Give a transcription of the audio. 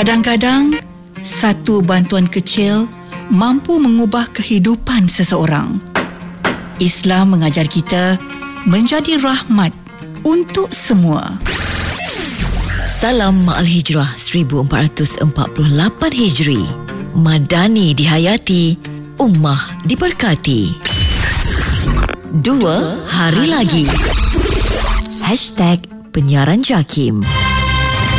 Kadang-kadang, satu bantuan kecil mampu mengubah kehidupan seseorang. Islam mengajar kita menjadi rahmat untuk semua. Salam Ma'al Hijrah 1448 Hijri. Madani dihayati, ummah diberkati. 2 hari lagi. #penyiaran JAKIM.